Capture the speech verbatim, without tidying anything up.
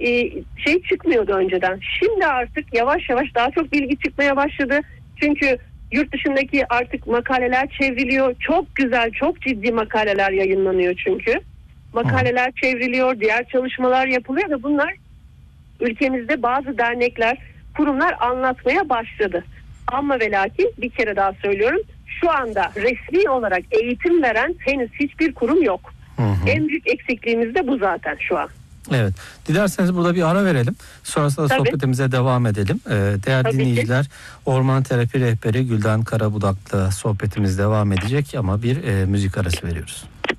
e, şey çıkmıyordu önceden. Şimdi artık yavaş yavaş daha çok bilgi çıkmaya başladı. Çünkü yurt dışındaki artık makaleler çevriliyor. Çok güzel, çok ciddi makaleler yayınlanıyor çünkü. Makaleler çevriliyor, diğer çalışmalar yapılıyor ve bunlar ülkemizde bazı dernekler, kurumlar anlatmaya başladı. Ama ve lakin bir kere daha söylüyorum, şu anda resmi olarak eğitim veren henüz hiçbir kurum yok. Hı hı. En büyük eksikliğimiz de bu zaten şu an. Evet. Dilerseniz burada bir ara verelim. Sonrasında Tabii. sohbetimize devam edelim. Ee, değerli Tabii dinleyiciler, ki. Orman Terapi Rehberi Gülden Karabudak'la sohbetimiz devam edecek ama bir e, müzik arası veriyoruz.